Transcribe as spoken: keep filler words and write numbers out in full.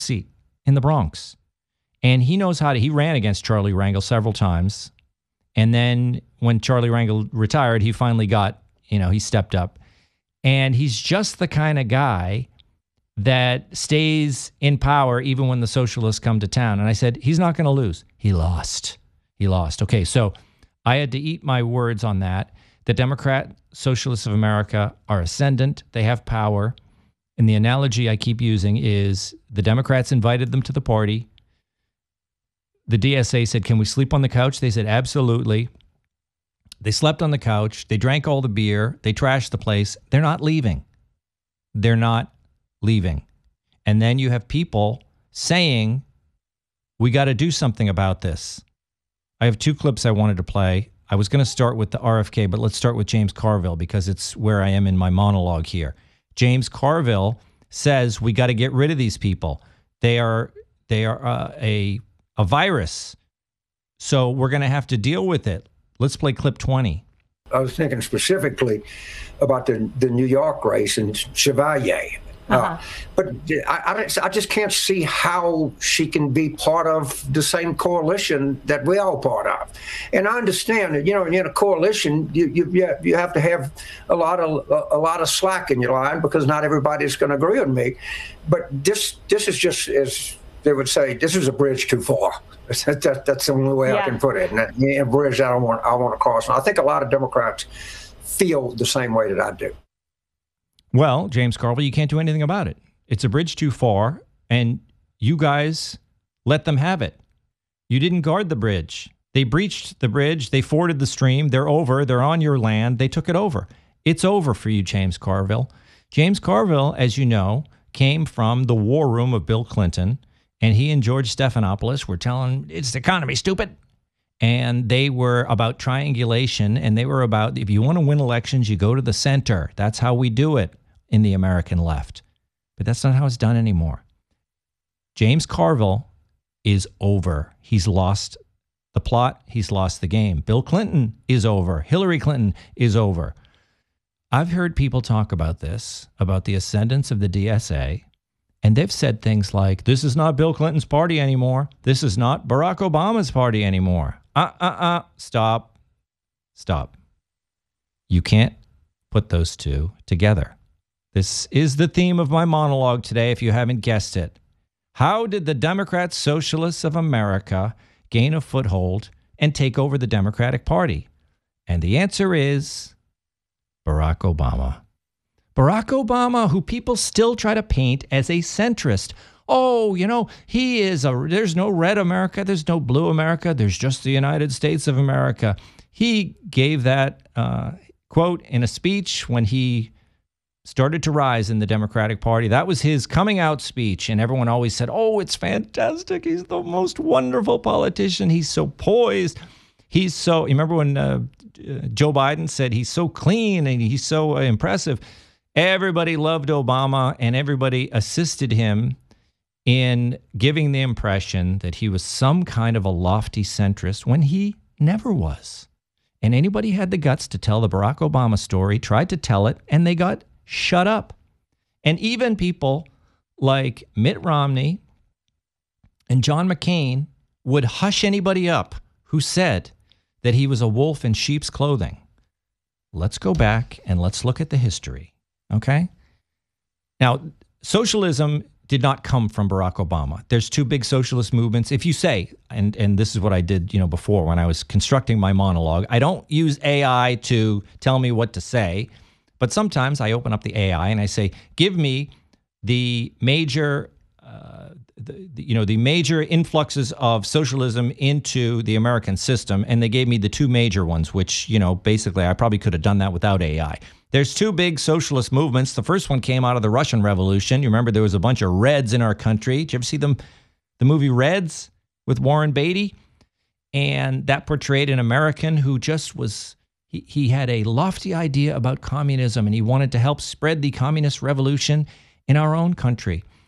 seat in the Bronx. And he knows how to, he ran against Charlie Rangel several times. And then when Charlie Rangel retired, he finally got, you know, he stepped up. And he's just the kind of guy that stays in power even when the socialists come to town. And I said, he's not going to lose. He lost. He lost. Okay, so I had to eat my words on that. The Democrat Socialists of America are ascendant. They have power. And the analogy I keep using is the Democrats invited them to the party. The D S A said, can we sleep on the couch? They said, absolutely. They slept on the couch. They drank all the beer. They trashed the place. They're not leaving. They're not leaving. And then you have people saying, we got to do something about this. I have two clips I wanted to play. I was going to start with the R F K, but let's start with James Carville because it's where I am in my monologue here. James Carville says we got to get rid of these people. They are they are uh, a a virus. So we're going to have to deal with it. Let's play clip twenty. I was thinking specifically about the, the New York race and Chevalier. Uh-huh. Uh, but I, I, I just can't see how she can be part of the same coalition that we're all part of. And I understand that, you know, in a coalition, you you you have to have a lot of a lot of slack in your line because not everybody's going to agree with me. But this this is just, as they would say, this is a bridge too far. That, that's the only way yeah. I can put it. And that, yeah, a bridge I don't want I want to cross. And I think a lot of Democrats feel the same way that I do. Well, James Carville, you can't do anything about it. It's a bridge too far, and you guys let them have it. You didn't guard the bridge. They breached the bridge. They forded the stream. They're over. They're on your land. They took it over. It's over for you, James Carville. James Carville, as you know, came from the war room of Bill Clinton, and he and George Stephanopoulos were telling, it's the economy, stupid. And they were about triangulation, and they were about, if you want to win elections, you go to the center. That's how we do it in the American left. But that's not how it's done anymore. James Carville is over. He's lost the plot. He's lost the game. Bill Clinton is over. Hillary Clinton is over. I've heard people talk about this, about the ascendance of the D S A, and they've said things like, this is not Bill Clinton's party anymore. This is not Barack Obama's party anymore. Uh-uh-uh. Stop. Stop. You can't put those two together. This is the theme of my monologue today, if you haven't guessed it. How did the Democrat Socialists of America gain a foothold and take over the Democratic Party? And the answer is Barack Obama. Barack Obama, who people still try to paint as a centrist. Oh, you know, he is a, there's no red America, there's no blue America, there's just the United States of America. He gave that uh, quote in a speech when he started to rise in the Democratic Party. That was his coming out speech, and everyone always said, oh, it's fantastic. He's the most wonderful politician. He's so poised. He's so, you remember when uh, Joe Biden said he's so clean and he's so uh, impressive? Everybody loved Obama, and everybody assisted him in giving the impression that he was some kind of a lofty centrist when he never was. And anybody had the guts to tell the Barack Obama story, tried to tell it, and they got shut up. And even people like Mitt Romney and John McCain would hush anybody up who said that he was a wolf in sheep's clothing. Let's go back and let's look at the history, okay? Now, socialism did not come from Barack Obama. There's two big socialist movements. If you say, and, and this is what I did, you know, before when I was constructing my monologue, I don't use A I to tell me what to say. But sometimes I open up the A I and I say, give me the major, uh, the, the, you know, the major influxes of socialism into the American system. And they gave me the two major ones, which, you know, basically I probably could have done that without A I. There's two big socialist movements. The first one came out of the Russian Revolution. You remember there was a bunch of Reds in our country. Did you ever see them, the movie Reds with Warren Beatty? And that portrayed an American who just was... He, he had a lofty idea about communism, and he wanted to help spread the communist revolution in our own country.